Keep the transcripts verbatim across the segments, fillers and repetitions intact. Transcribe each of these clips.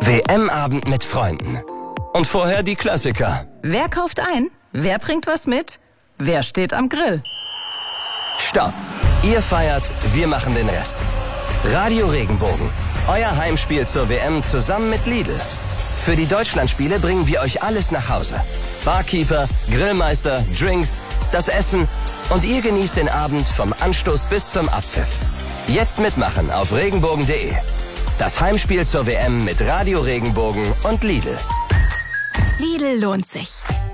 W M-Abend mit Freunden. Und vorher die Klassiker. Wer kauft ein? Wer bringt was mit? Wer steht am Grill? Stopp! Ihr feiert, wir machen den Rest. Radio Regenbogen. Euer Heimspiel zur W M zusammen mit Lidl. Für die Deutschlandspiele bringen wir euch alles nach Hause. Barkeeper, Grillmeister, Drinks, das Essen und ihr genießt den Abend vom Anstoß bis zum Abpfiff. Jetzt mitmachen auf regenbogen punkt de. Das Heimspiel zur W M mit Radio Regenbogen und Lidl. Lidl lohnt sich.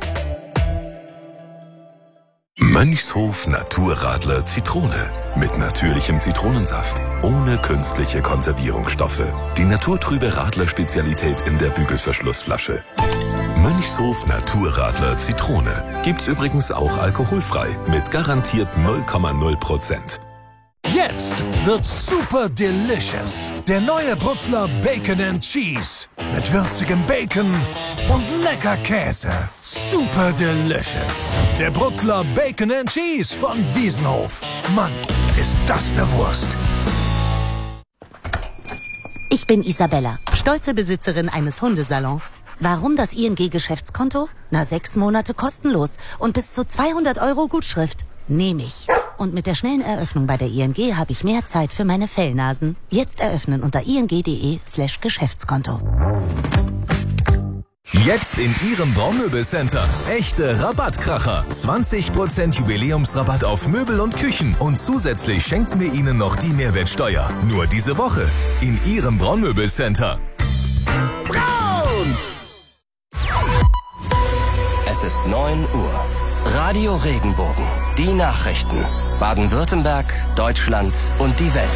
Mönchshof Naturradler Zitrone. Mit natürlichem Zitronensaft. Ohne künstliche Konservierungsstoffe. Die naturtrübe Radler-Spezialität in der Bügelverschlussflasche. Mönchshof Naturradler Zitrone. Gibt's übrigens auch alkoholfrei. Mit garantiert null Komma null Prozent. Jetzt wird's super delicious. Der neue Brutzler Bacon and Cheese. Mit würzigem Bacon und lecker Käse. Super delicious. Der Brutzler Bacon and Cheese von Wiesenhof. Mann, ist das eine Wurst. Ich bin Isabella, stolze Besitzerin eines Hundesalons. Warum das I N G-Geschäftskonto? Na, sechs Monate kostenlos und bis zu zweihundert Euro Gutschrift. Nehme ich. Und mit der schnellen Eröffnung bei der I N G habe ich mehr Zeit für meine Fellnasen. Jetzt eröffnen unter ing.de slash Geschäftskonto. Jetzt in Ihrem Baumöbelcenter. Echte Rabattkracher. zwanzig Prozent Jubiläumsrabatt auf Möbel und Küchen. Und zusätzlich schenken wir Ihnen noch die Mehrwertsteuer. Nur diese Woche. In Ihrem Braunmöbelcenter. Braun! Es ist neun Uhr. Radio Regenbogen. Die Nachrichten. Baden-Württemberg, Deutschland und die Welt.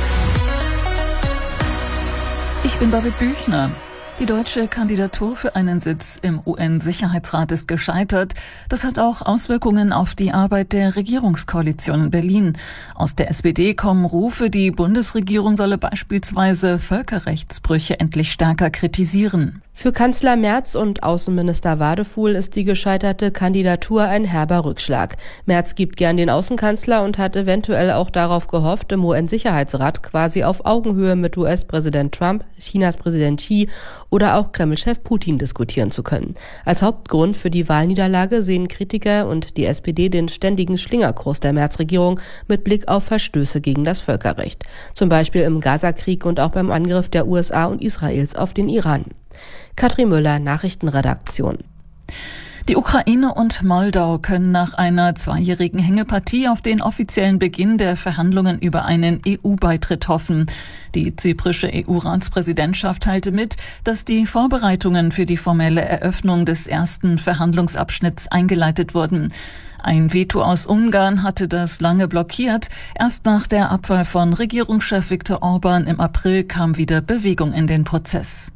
Ich bin David Büchner. Die deutsche Kandidatur für einen Sitz im U N-Sicherheitsrat ist gescheitert. Das hat auch Auswirkungen auf die Arbeit der Regierungskoalition in Berlin. Aus der S P D kommen Rufe, die Bundesregierung solle beispielsweise Völkerrechtsbrüche endlich stärker kritisieren. Für Kanzler Merz und Außenminister Wadefuhl ist die gescheiterte Kandidatur ein herber Rückschlag. Merz gibt gern den Außenkanzler und hat eventuell auch darauf gehofft, im U N-Sicherheitsrat quasi auf Augenhöhe mit U S-Präsident Trump, Chinas Präsident Xi oder auch Kreml-Chef Putin diskutieren zu können. Als Hauptgrund für die Wahlniederlage sehen Kritiker und die S P D den ständigen Schlingerkurs der Merz-Regierung mit Blick auf Verstöße gegen das Völkerrecht. Zum Beispiel im Gaza-Krieg und auch beim Angriff der U S A und Israels auf den Iran. Katrin Müller, Nachrichtenredaktion. Die Ukraine und Moldau können nach einer zweijährigen Hängepartie auf den offiziellen Beginn der Verhandlungen über einen E U-Beitritt hoffen. Die zyprische E U-Ratspräsidentschaft teilte mit, dass die Vorbereitungen für die formelle Eröffnung des ersten Verhandlungsabschnitts eingeleitet wurden. Ein Veto aus Ungarn hatte das lange blockiert. Erst nach der Abwahl von Regierungschef Viktor Orban im April kam wieder Bewegung in den Prozess.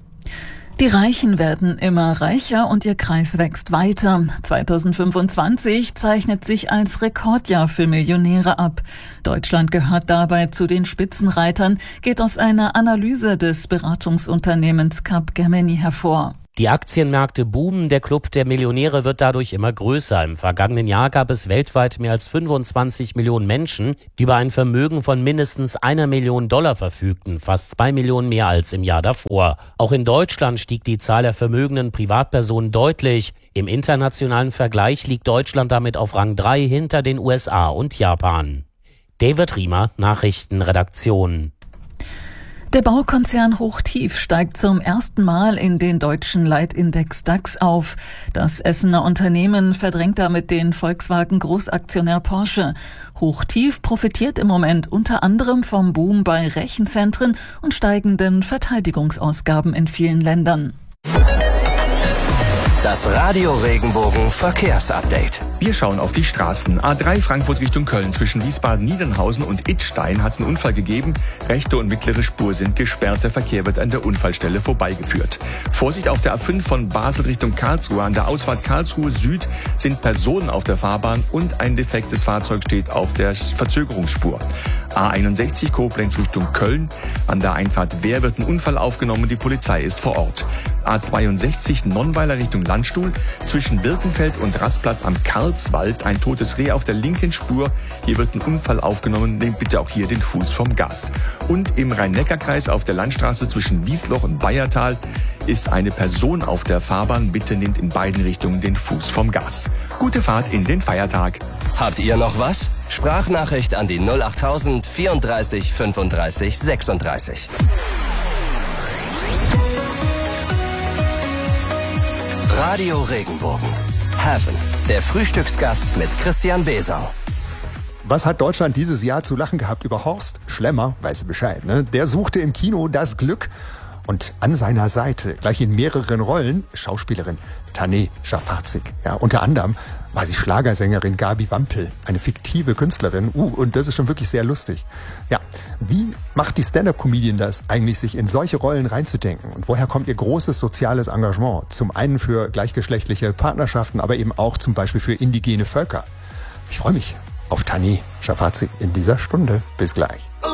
Die Reichen werden immer reicher und ihr Kreis wächst weiter. zweitausendfünfundzwanzig zeichnet sich als Rekordjahr für Millionäre ab. Deutschland gehört dabei zu den Spitzenreitern, geht aus einer Analyse des Beratungsunternehmens Capgemini hervor. Die Aktienmärkte boomen, der Club der Millionäre wird dadurch immer größer. Im vergangenen Jahr gab es weltweit mehr als fünfundzwanzig Millionen Menschen, die über ein Vermögen von mindestens einer Million Dollar verfügten, fast zwei Millionen mehr als im Jahr davor. Auch in Deutschland stieg die Zahl der vermögenden Privatpersonen deutlich. Im internationalen Vergleich liegt Deutschland damit auf Rang drei hinter den U S A und Japan. David Riemer, Nachrichtenredaktion. Der Baukonzern Hochtief steigt zum ersten Mal in den deutschen Leitindex DAX auf. Das Essener Unternehmen verdrängt damit den Volkswagen-Großaktionär Porsche. Hochtief profitiert im Moment unter anderem vom Boom bei Rechenzentren und steigenden Verteidigungsausgaben in vielen Ländern. Das Radio Regenbogen Verkehrsupdate. Wir schauen auf die Straßen. A drei Frankfurt Richtung Köln. Zwischen Wiesbaden-Niedernhausen und Idstein hat es einen Unfall gegeben. Rechte und mittlere Spur sind gesperrt. Der Verkehr wird an der Unfallstelle vorbeigeführt. Vorsicht auf der A fünf von Basel Richtung Karlsruhe. An der Ausfahrt Karlsruhe Süd sind Personen auf der Fahrbahn und ein defektes Fahrzeug steht auf der Verzögerungsspur. A einundsechzig Koblenz Richtung Köln. An der Einfahrt Wehr wird ein Unfall aufgenommen. Die Polizei ist vor Ort. A zweiundsechzig Nonnweiler Richtung Landstuhl, zwischen Birkenfeld und Rastplatz am Karlswald ein totes Reh auf der linken Spur. Hier wird ein Unfall aufgenommen, nehmt bitte auch hier den Fuß vom Gas. Und im Rhein-Neckar-Kreis auf der Landstraße zwischen Wiesloch und Bayertal ist eine Person auf der Fahrbahn. Bitte nehmt in beiden Richtungen den Fuß vom Gas. Gute Fahrt in den Feiertag. Habt ihr noch was? Sprachnachricht an die null achttausend vierunddreißig fünfunddreißig sechsunddreißig. Radio Regenbogen. Heaven. Der Frühstücksgast mit Christian Besau. Was hat Deutschland dieses Jahr zu lachen gehabt über Horst Schlemmer? Weißt du Bescheid, ne? Der suchte im Kino das Glück. Und an seiner Seite, gleich in mehreren Rollen, Schauspielerin Taneh Schafarzik. Ja, unter anderem war sie Schlagersängerin Gabi Wampel, eine fiktive Künstlerin. Uh, und das ist schon wirklich sehr lustig. Ja, wie macht die Stand-up-Comedian das eigentlich, sich in solche Rollen reinzudenken? Und woher kommt ihr großes soziales Engagement? Zum einen für gleichgeschlechtliche Partnerschaften, aber eben auch zum Beispiel für indigene Völker. Ich freue mich auf Taneh Schafarzik in dieser Stunde. Bis gleich.